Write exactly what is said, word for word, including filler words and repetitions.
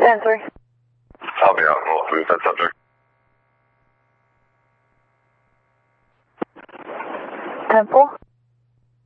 ten three. I'll be out. We'll move that subject. ten four.